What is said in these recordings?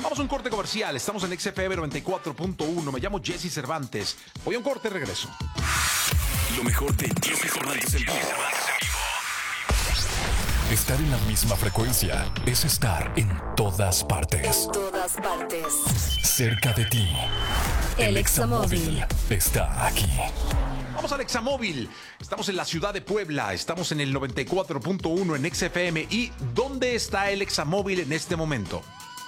Vamos a un corte comercial. Estamos en XFM 94.1. Me llamo Jesse Cervantes. Voy a un corte y regreso. Lo mejor de Jesse Cervantes en vivo. Estar en la misma frecuencia es estar en todas partes. En todas partes. Cerca de ti. El Examóvil está aquí. Vamos al Examóvil. Estamos en la ciudad de Puebla. Estamos en el 94.1 en XFM. ¿Y dónde está el Examóvil en este momento?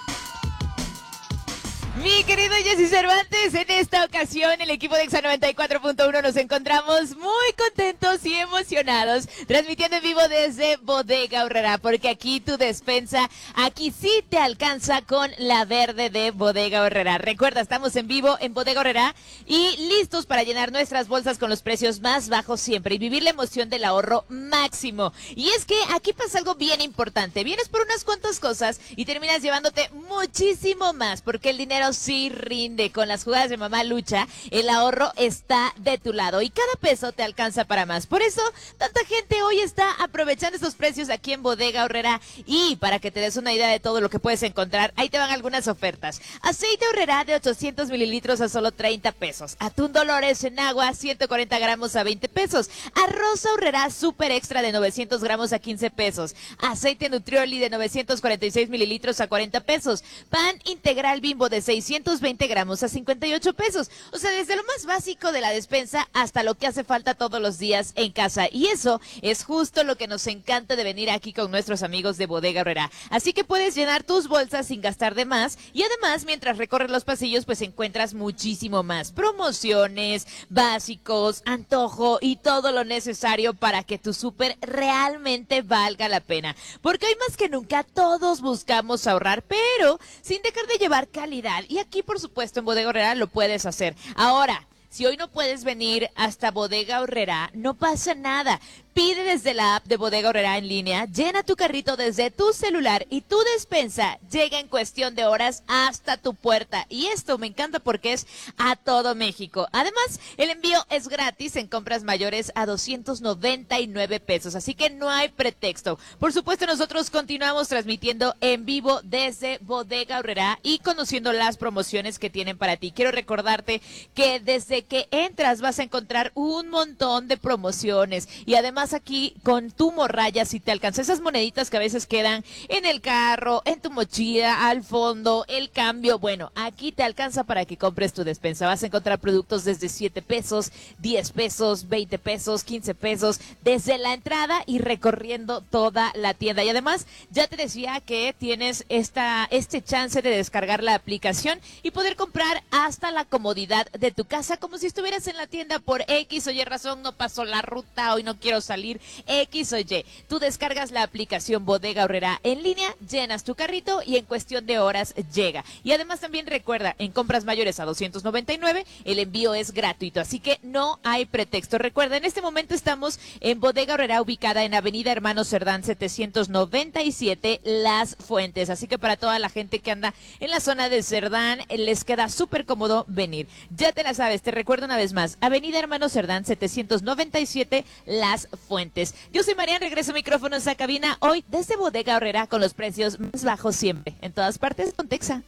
Mi querido Jesse Cervantes, en esta ocasión el equipo de Exa 94.1 nos encontramos muy contentos y emocionados, transmitiendo en vivo desde Bodega Aurrerá, porque aquí tu despensa, aquí sí te alcanza con la verde de Bodega Aurrerá. Recuerda, estamos en vivo en Bodega Aurrerá y listos para llenar nuestras bolsas con los precios más bajos siempre y vivir la emoción del ahorro máximo. Y es que aquí pasa algo bien importante, vienes por unas cuantas cosas y terminas llevándote muchísimo más, porque el dinero sí rinde. Con las jugadas de Mamá Lucha, el ahorro está de tu lado y cada peso te alcanza para más. Por eso, tanta gente hoy está aprovechando estos precios aquí en Bodega Aurrerá. Y para que te des una idea de todo lo que puedes encontrar, ahí te van algunas ofertas. Aceite Aurrerá de 800 mililitros a solo 30 pesos. Atún Dolores en agua, 140 gramos a 20 pesos. Arroz Aurrerá Super Extra de 900 gramos a 15 pesos. Aceite Nutrioli de 946 mililitros a 40 pesos. Pan integral Bimbo de 620 gramos a 58 pesos. O sea, desde lo más básico de la despensa hasta lo que hace falta todos los días en casa. Y eso es justo lo que nos encanta de venir aquí con nuestros amigos de Bodega Aurrerá. Así que puedes llenar tus bolsas sin gastar de más. Y además, mientras recorres los pasillos, pues encuentras muchísimo más. Promociones, básicos, antojo y todo lo necesario para que tu súper realmente valga la pena. Porque hoy más que nunca todos buscamos ahorrar, pero sin dejar de llevar calidad. Y aquí, por supuesto, en Bodega Aurrerá lo puedes hacer. Ahora, si hoy no puedes venir hasta Bodega Aurrerá, no pasa nada. Pide desde la app de Bodega Aurrerá en línea, llena tu carrito desde tu celular y tu despensa llega en cuestión de horas hasta tu puerta. Y esto me encanta porque es a todo México. Además, el envío es gratis en compras mayores a 299 pesos. Así que no hay pretexto. Por supuesto, nosotros continuamos transmitiendo en vivo desde Bodega Aurrerá y conociendo las promociones que tienen para ti. Quiero recordarte que desde que entras vas a encontrar un montón de promociones y además aquí con tu morralla si te alcanza esas moneditas que a veces quedan en el carro, en tu mochila, al fondo, el cambio. Bueno, aquí te alcanza para que compres tu despensa. Vas a encontrar productos desde 7 pesos, 10 pesos, 20 pesos, 15 pesos, desde la entrada y recorriendo toda la tienda. Y además, ya te decía que tienes este chance de descargar la aplicación y poder comprar hasta la comodidad de tu casa, como si estuvieras en la tienda por X o Y razón, no pasó la ruta, hoy no quiero salir, X o Y. Tú descargas la aplicación Bodega Aurrerá en línea, llenas tu carrito y en cuestión de horas llega. Y además también recuerda, en compras mayores a 299, el envío es gratuito, así que no hay pretexto. Recuerda, en este momento estamos en Bodega Aurrerá, ubicada en Avenida Hermano Cerdán 797, Las Fuentes. Así que para toda la gente que anda en la zona de Cerdán, les queda súper cómodo venir. Ya te la sabes, te recuerdo una vez más, Avenida Hermano Cerdán 797, Las Fuentes. Yo soy Marian, regreso micrófonos a cabina hoy desde Bodega Aurrerá con los precios más bajos siempre, en todas partes con Texa.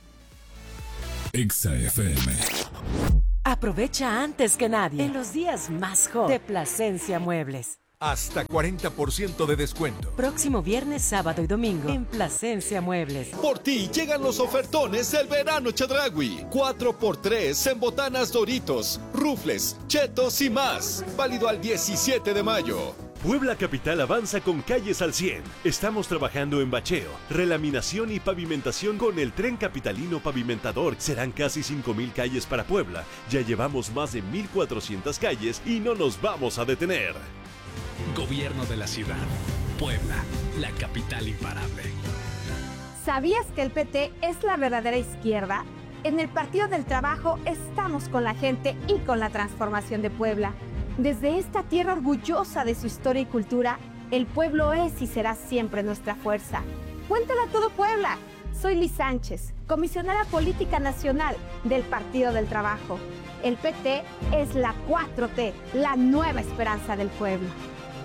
Exa FM. Aprovecha antes que nadie en los días más hot de Plasencia Muebles. Hasta 40% de descuento. Próximo viernes, sábado y domingo en Plasencia Muebles. Por ti llegan los ofertones del verano Chedraui. 4x3 en botanas Doritos, rufles, chetos y más. Válido al 17 de mayo. Puebla Capital avanza con calles al 100. Estamos trabajando en bacheo, relaminación y pavimentación con el Tren Capitalino Pavimentador. Serán casi 5,000 calles para Puebla. Ya llevamos más de 1,400 calles y no nos vamos a detener. Gobierno de la ciudad. Puebla, la capital imparable. ¿Sabías que el PT es la verdadera izquierda? En el Partido del Trabajo estamos con la gente y con la transformación de Puebla. Desde esta tierra orgullosa de su historia y cultura, el pueblo es y será siempre nuestra fuerza. Cuéntala a todo Puebla. Soy Liz Sánchez, comisionada política nacional del Partido del Trabajo. El PT es la 4T, la nueva esperanza del pueblo.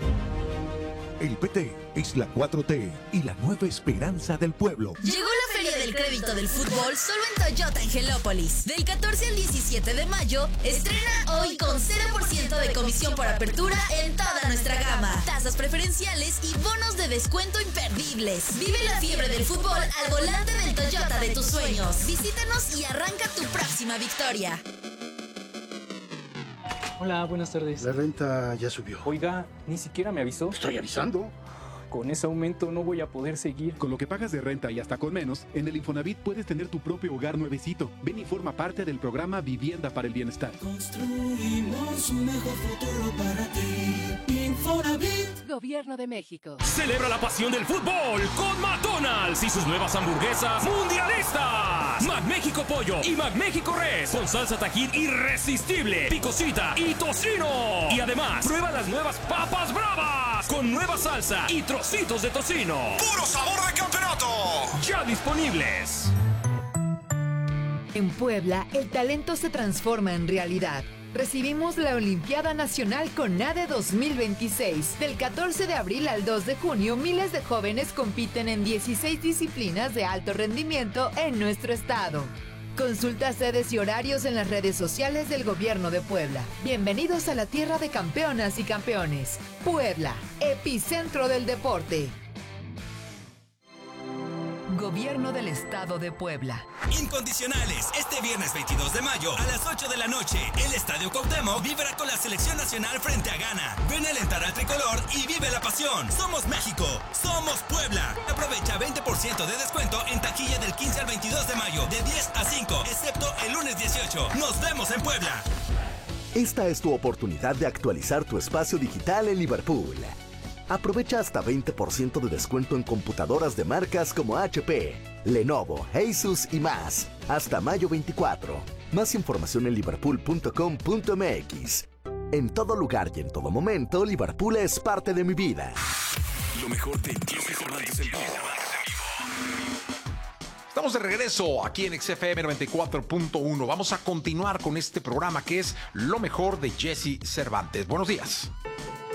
El PT es la 4T y la nueva esperanza del pueblo. Llegó la Feria Vive del crédito del fútbol solo en Toyota Angelópolis. Del 14 al 17 de mayo, estrena hoy con 0% de comisión por apertura en toda nuestra gama. Tasas preferenciales y bonos de descuento imperdibles. Vive la fiebre del fútbol al volante del Toyota de tus sueños. Visítanos y arranca tu próxima victoria. Hola, buenas tardes. La renta ya subió. Oiga, ni siquiera me avisó. Estoy avisando. Con ese aumento no voy a poder seguir. Con lo que pagas de renta y hasta con menos, en el Infonavit puedes tener tu propio hogar nuevecito. Ven y forma parte del programa Vivienda para el Bienestar. Construimos un mejor futuro para ti. Infonavit. Gobierno de México. Celebra la pasión del fútbol con McDonald's y sus nuevas hamburguesas mundialistas. McMéxico Pollo y McMéxico Res con salsa Tajín irresistible, picosita y tocino. Y además, prueba las nuevas papas bravas con nueva salsa y trocitos de tocino. ¡Puro sabor de campeonato! Ya disponibles. En Puebla, el talento se transforma en realidad. Recibimos la Olimpiada Nacional CONADE 2026. Del 14 de abril al 2 de junio, miles de jóvenes compiten en 16 disciplinas de alto rendimiento en nuestro estado. Consulta sedes y horarios en las redes sociales del Gobierno de Puebla. Bienvenidos a la tierra de campeonas y campeones. Puebla, epicentro del deporte. Gobierno del Estado de Puebla. Incondicionales, este viernes 22 de mayo a las 8 de la noche, el Estadio Cuauhtémoc vibra con la selección nacional frente a Ghana. Ven a alentar al tricolor y vive la pasión. Somos México, somos Puebla. Aprovecha 20% de descuento en taquilla del 15 al 22 de mayo, de 10 a 5, excepto el lunes 18. Nos vemos en Puebla. Esta es tu oportunidad de actualizar tu espacio digital en Liverpool. Aprovecha hasta 20% de descuento en computadoras de marcas como HP, Lenovo, Asus y más. Hasta mayo 24. Más información en liverpool.com.mx. En todo lugar y en todo momento, Liverpool es parte de mi vida. Lo mejor de Jesse Cervantes en vivo. Estamos de regreso aquí en XFM 94.1. Vamos a continuar con este programa que es Lo mejor de Jesse Cervantes. Buenos días.